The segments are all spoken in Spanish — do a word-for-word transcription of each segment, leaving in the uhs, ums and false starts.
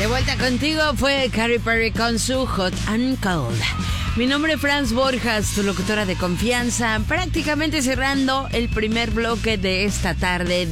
De vuelta contigo fue Katy Perry con su Hot and Cold. Mi nombre es Franz Borjas, tu locutora de confianza, prácticamente cerrando el primer bloque de esta tarde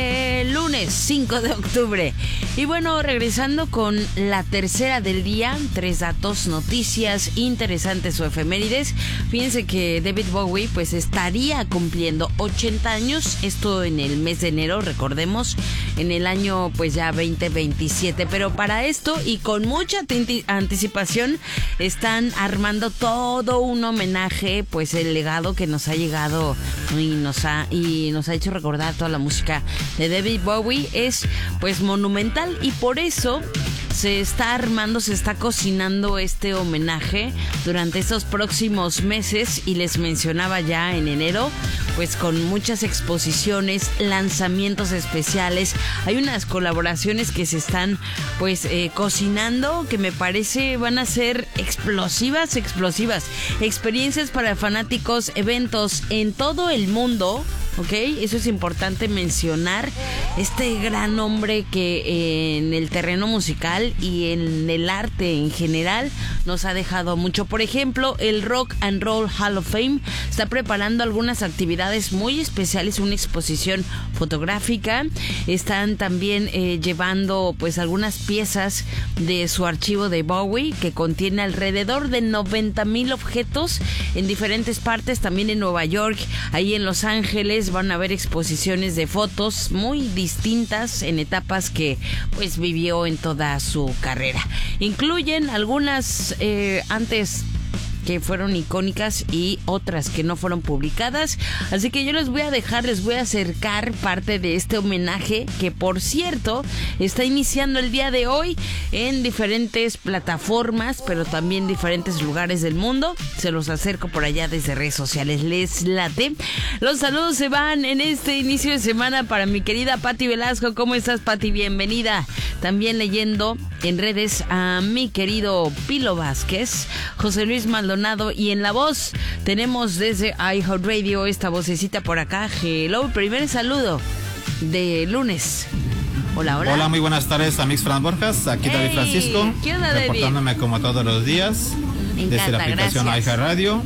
de lunes cinco de octubre. Y bueno, regresando con la tercera del día, tres datos, noticias interesantes o efemérides. Fíjense que David Bowie pues estaría cumpliendo ochenta años, esto en el mes de enero, recordemos, en el año pues ya veinte veintisiete. Pero para esto y con mucha tinti- anticipación están armando todo un homenaje, pues el legado que nos ha llegado y nos ha y nos ha hecho recordar toda la música de David Bowie es pues monumental, y por eso se está armando, se está cocinando este homenaje durante estos próximos meses, y les mencionaba ya en enero, pues con muchas exposiciones, lanzamientos especiales. Hay unas colaboraciones que se están pues eh, cocinando que me parece van a ser explosivas, explosivas. Experiencias para fanáticos, eventos en todo el mundo. Ok, eso es importante mencionar. Este gran hombre que eh, en el terreno musical y en el arte en general nos ha dejado mucho. Por ejemplo, el Rock and Roll Hall of Fame está preparando algunas actividades muy especiales, una exposición fotográfica. Están también eh, llevando pues algunas piezas de su archivo de Bowie, que contiene alrededor de noventa mil objetos en diferentes partes, también en Nueva York, ahí en Los Ángeles. Van a haber exposiciones de fotos muy distintas en etapas que pues vivió en toda su carrera. Incluyen algunas eh, antes que fueron icónicas y otras que no fueron publicadas. Así que yo les voy a dejar, les voy a acercar parte de este homenaje, que por cierto está iniciando el día de hoy en diferentes plataformas, pero también diferentes lugares del mundo. Se los acerco por allá desde redes sociales. Les late. Los saludos se van en este inicio de semana para mi querida Pati Velasco. ¿Cómo estás, Pati? Bienvenida. También leyendo en redes a mi querido Pilo Vázquez, José Luis Maldonado, y en la voz tenemos desde iHeartRadio esta vocecita por acá. Hello, primer saludo de lunes. Hola, hola. Hola, muy buenas tardes, amigos Fran Borjas. Aquí David Hey, Francisco, ¿qué onda, David? reportándome como todos los días Me desde encanta, la aplicación gracias. iHeartRadio.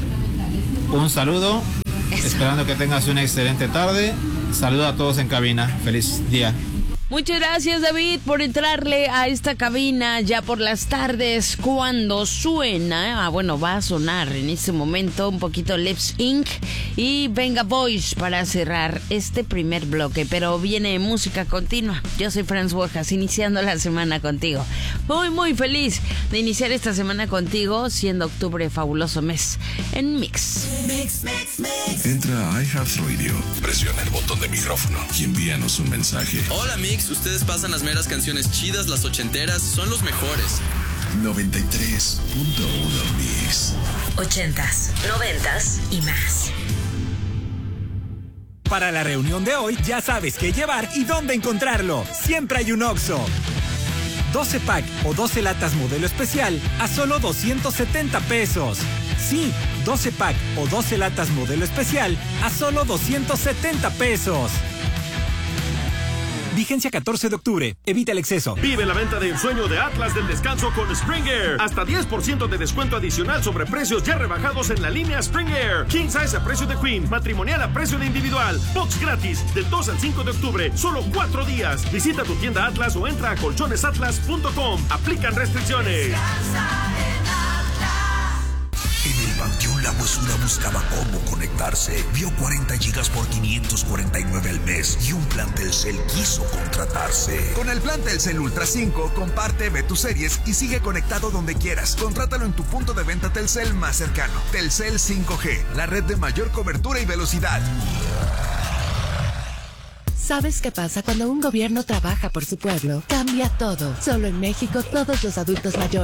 Un saludo, Eso. esperando que tengas una excelente tarde. Saludo a todos en cabina. Feliz día. Muchas gracias, David, por entrarle a esta cabina ya por las tardes cuando suena. Ah, bueno, va a sonar en este momento un poquito Lips Incorporated y Venga Boys para cerrar este primer bloque. Pero viene música continua. Yo soy Franz Borjas, iniciando la semana contigo. Muy, muy feliz de iniciar esta semana contigo, siendo octubre fabuloso mes en Mix. Mix, mix, mix. Entra a iHeartRadio, presiona el botón de micrófono y envíanos un mensaje. Hola Mix, ustedes pasan las meras canciones chidas, las ochenteras, son los mejores. noventa y tres punto uno Mix. Ochentas, noventas y más. Para la reunión de hoy ya sabes qué llevar y dónde encontrarlo. Siempre hay un Oxxo. doce pack o doce latas modelo especial a solo doscientos setenta pesos. Sí, doce pack o doce latas modelo especial a solo doscientos setenta pesos. Vigencia catorce de octubre. Evita el exceso. Vive la venta de ensueño de Atlas del Descanso con Spring Air. Hasta diez por ciento de descuento adicional sobre precios ya rebajados en la línea Spring Air. King Size a precio de Queen. Matrimonial a precio de individual. Box gratis del dos al cinco de octubre. Solo cuatro días. Visita tu tienda Atlas o entra a colchones atlas punto com. Aplican restricciones. En el Panteón La Huesura buscaba cómo conectarse. Vio cuarenta gigas por quinientos cuarenta y nueve al mes y un plan Telcel quiso contratarse. Con el plan Telcel Ultra cinco, comparte, ve tus series y sigue conectado donde quieras. Contrátalo en tu punto de venta Telcel más cercano. Telcel cinco G, la red de mayor cobertura y velocidad. ¿Sabes qué pasa cuando un gobierno trabaja por su pueblo? Cambia todo. Solo en México todos los adultos mayores